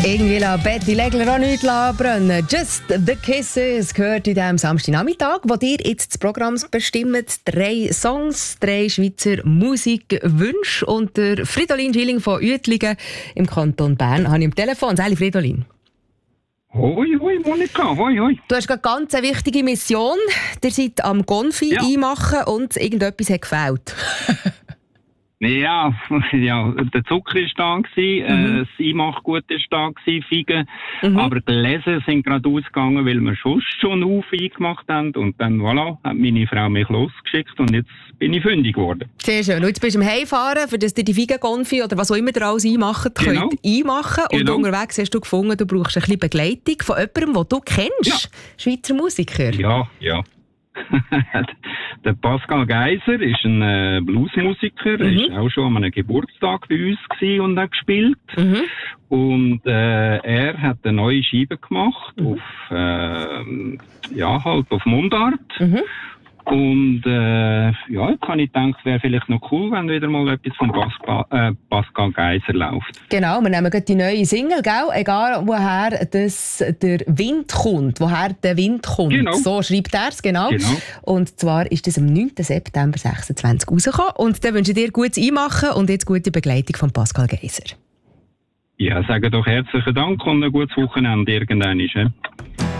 Irgendwie lassen Betty Legler auch nicht brennen. Just the Kisses gehört in diesem Samstagnachmittag, wo ihr jetzt das Programm bestimmt. 3 Songs, 3 Schweizer Musikwünsche. Und der Fridolin Schilling von Uetlingen im Kanton Bern habe ich am Telefon. Sali Fridolin. Hoi, hoi, Monika, hoi, hoi. Du hast eine ganz wichtige Mission. Ihr seid am Konfi einmachen und irgendetwas hat gefehlt. Ja, der Zucker war da, das Einmachgut war da, Feigen. Aber die Gläser sind gerade ausgegangen, weil wir schon eingemacht haben. Und dann, voilà, hat meine Frau mich losgeschickt und jetzt bin ich fündig geworden. Sehr schön. Und jetzt bist du am Heimfahren, für das ihr die Feigenkonfi oder was auch immer ihr alles einmachen könnt, einmachen. Und unterwegs hast du gefunden, du brauchst ein bisschen Begleitung von jemandem, den du kennst. Ja. Schweizer Musiker. Ja. Der Pascal Geiser ist ein Bluesmusiker. Er war auch schon an einem Geburtstag bei uns und hat gespielt. Und er hat eine neue Scheibe gemacht auf Mundart. Und jetzt habe ich gedacht, es wäre vielleicht noch cool, wenn wieder mal etwas von Pascal Geiser läuft. Genau, wir nehmen gerade die neue Single, gell? Egal woher der Wind kommt, woher der Wind kommt. Genau. So schreibt er es, genau. Und zwar ist das am 9. September 2026 rausgekommen. Und dann wünsche ich dir gutes Einmachen und jetzt gute Begleitung von Pascal Geiser. Ja, sage doch herzlichen Dank und ein gutes Wochenende irgendwann.